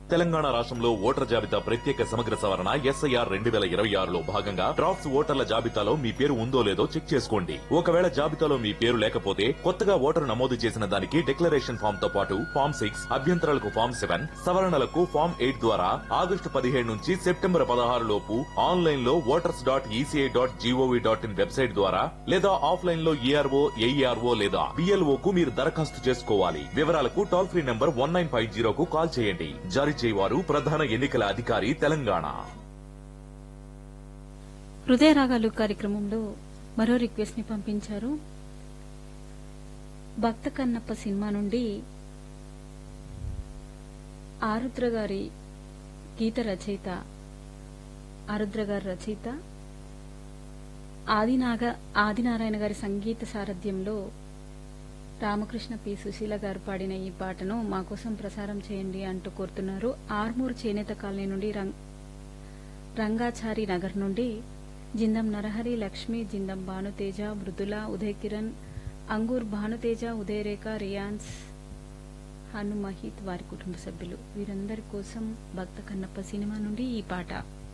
తెలంగాణ రాష్ట్రంలో ఓటర్ జాబితా ప్రత్యేక సమగ్ర సవరణ ఎస్ఐఆర్ 2026లో భాగంగా డ్రాఫ్ట్స్ ఓటర్ల జాబితాలో మీ పేరు ఉందో లేదో చెక్ చేసుకోండి. ఒకవేళ జాబితాలో మీ పేరు లేకపోతే కొత్తగా ఓటరు నమోదు చేసిన దానికి డిక్లరేషన్ ఫామ్ తో పాటు ఫామ్ 6, అభ్యంతరాలకు ఫామ్ 7, సవరణలకు ఫామ్ 8 ద్వారా ఆగస్టు 17 నుంచి సెప్టెంబర్ 16 లోపు ఆన్లైన్ లో voters.eca.gov.in వెబ్సైట్ ద్వారా లేదా ఆఫ్లైన్ లో ఏఆర్ఓ, ఏఈఆర్ఓ లేదా బిఎల్ఓ కు మీరు దరఖాస్తు చేసుకోవాలి. వివరాలకు టోల్ ఫ్రీ నంబర్ 1950 కు కాల్ చేయండి. జారీ చేయవారు ప్రధాన ఎన్నికల అధికారి తెలంగాణ. హృదయ రాగాలు కార్యక్రమంలో మరో రిక్వెస్ట్ ని పంపించారు. భక్త కన్నప్ప సినిమా నుండి ఆరుద్ర గారి గీత రచయిత, ఆరుద్ర గారి రచయిత ఆదినారాయణ గారి సంగీత సారథ్యంలో రామకృష్ణ పి. సుశీల గారు పాడిన ఈ పాటను మా కోసం ప్రసారం చేయండి అంటూ కోరుతున్నారు. ఆర్మూర్ చేనేత కాలనీ నుండి రంగాచారి నగర్ నుండి జిందం నరహరి, లక్ష్మి, జిందం భానుతేజ, మృదుల, ఉదయ్ కిరణ్, అంగూర్ భానుతేజ, ఉదయరేఖ, రియాన్స్, హను మహిత్ వారి కుటుంబ సభ్యులు వీరందరి కోసం భక్త కన్నప్ప సినిమా నుండి ఈ పాట.